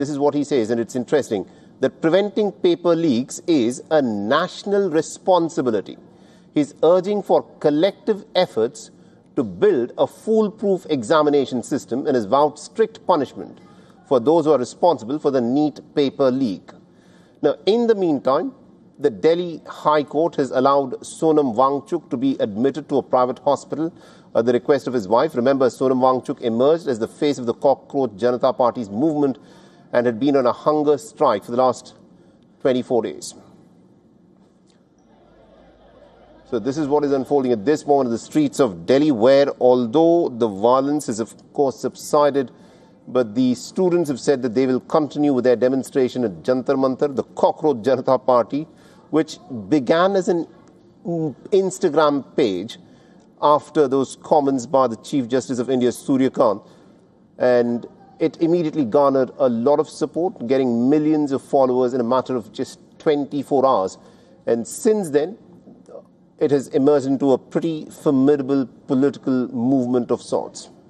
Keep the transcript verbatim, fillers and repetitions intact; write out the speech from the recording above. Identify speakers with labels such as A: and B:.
A: This is what he says, and it's interesting, that preventing paper leaks is a national responsibility. He's urging for collective efforts to build a foolproof examination system and has vowed strict punishment for those who are responsible for the NEET paper leak. Now, in the meantime, the Delhi High Court has allowed Sonam Wangchuk to be admitted to a private hospital at the request of his wife. Remember, Sonam Wangchuk emerged as the face of the Cockroach Janata Party's movement and had been on a hunger strike for the last twenty-four days. So this is what is unfolding at this moment in the streets of Delhi, where although the violence has of course subsided, but the students have said that they will continue with their demonstration at Jantar Mantar, the Cockroach Janata Party, which began as an Instagram page after those comments by the Chief Justice of India, Surya Kant, and it immediately garnered a lot of support, getting millions of followers in a matter of just twenty-four hours. And since then, it has emerged into a pretty formidable political movement of sorts.